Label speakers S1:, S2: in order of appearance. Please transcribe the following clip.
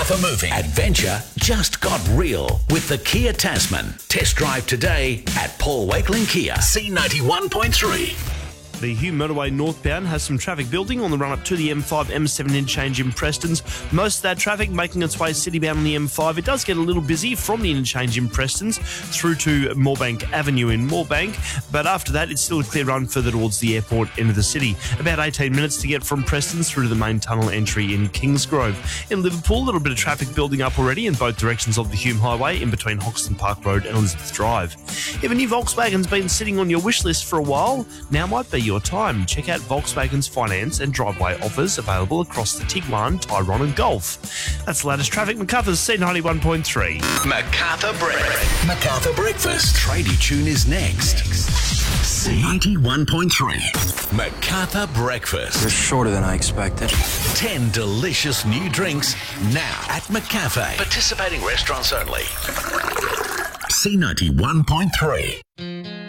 S1: Macarthur Moving. Adventure just got real with the Kia Tasman. Test drive today at Paul Wakeling Kia. C91.3.
S2: The Hume Motorway northbound has some traffic building on the run-up to the M5 M7 interchange in Prestons. Most of that traffic making its way citybound on the M5. It does get a little busy from the interchange in Prestons through to Moorebank Avenue in Moorebank, but after that it's still a clear run further towards the airport into the city. About 18 minutes to get from Prestons through to the main tunnel entry in Kingsgrove. In Liverpool, a little bit of traffic building up already in both directions of the Hume Highway in between Hoxton Park Road and Elizabeth Drive. If a new Volkswagen's been sitting on your wish list for a while, now might be your time. Check out Volkswagen's finance and driveway offers available across the Tiguan, Tyrone and Golf. That's the latest traffic. Macarthur's C91.3.
S1: Macarthur Breakfast. Tradie Tune is next. C91.3. Macarthur Breakfast.
S3: You're shorter than I expected.
S1: 10 delicious new drinks now at McCafe. Participating restaurants only. C91.3.